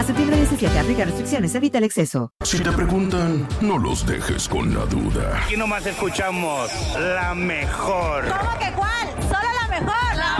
septiembre 17, aplica restricciones, evita el exceso. Si te preguntan, no los dejes con la duda. Aquí nomás escuchamos la mejor. ¿Cómo que cuál?